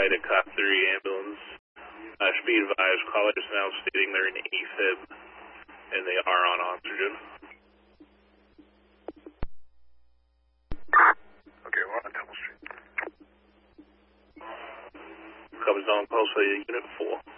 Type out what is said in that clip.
a Cop 3 ambulance. Should be advised, caller is now stating they're in AFib, and they are on oxygen. Okay, we're on Temple Street. Covers on call for Unit 4.